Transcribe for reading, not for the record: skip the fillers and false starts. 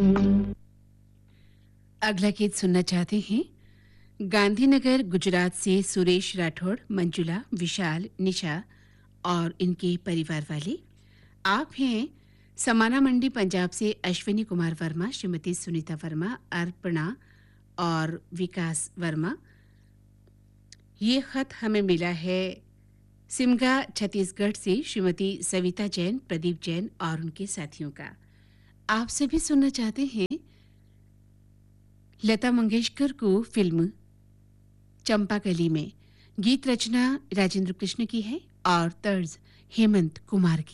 अगला गीत सुनना चाहते हैं गांधीनगर गुजरात से सुरेश राठौड़, मंजुला, विशाल, निशा और इनके परिवार वाले। आप हैं समाना मंडी पंजाब से अश्विनी कुमार वर्मा, श्रीमती सुनीता वर्मा, अर्पणा और विकास वर्मा। ये खत हमें मिला है सिमगा छत्तीसगढ़ से श्रीमती सविता जैन, प्रदीप जैन और उनके साथियों का। आप सभी सुनना चाहते हैं लता मंगेशकर को फिल्म चंपाकली में। गीत रचना राजेंद्र कृष्ण की है और तर्ज हेमंत कुमार की।